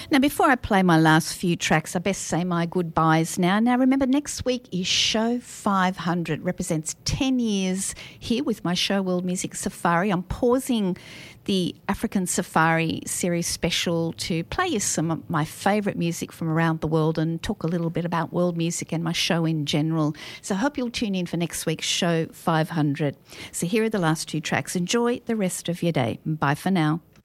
Now, before I play my last few tracks, I best say my goodbyes now. Now, remember, next week is Show 500. Represents 10 years here with my show World Music Safari. I'm pausing the African Safari series special to play you some of my favourite music from around the world and talk a little bit about world music and my show in general. So I hope you'll tune in for next week's Show 500. So here are the last two tracks. Enjoy the rest of your day. Bye for now.